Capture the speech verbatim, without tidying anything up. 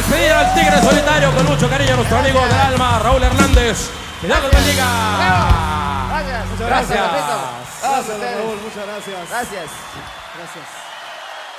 despedir al tigre solitario con mucho cariño, nuestro amigo del alma, Raúl Hernández. Que Dios los bendiga. Gracias. Muchas Gracias. gracias. Gracias, Gracias, Raúl. Raúl. Muchas gracias. Gracias. Gracias.